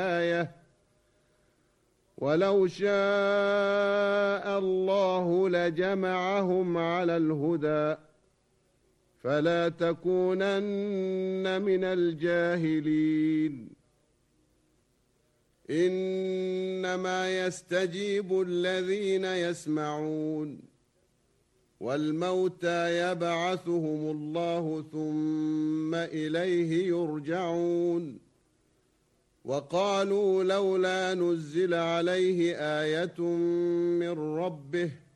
آية ولو شاء الله لجمعهم على الهدى فلا تكونن من الجاهلين إنما يستجيب الذين يسمعون والموتى يبعثهم الله ثم إليه يرجعون وقالوا لولا نزل عليه آية من ربه